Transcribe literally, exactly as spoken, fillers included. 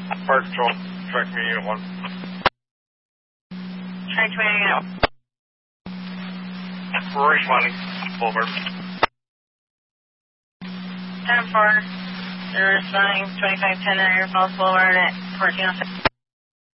Park Control, track me unit one. Track me unit one. We're responding. Boulevard. ten four. They're responding twenty-five ten at Air Falls Boulevard at fourteen oh six.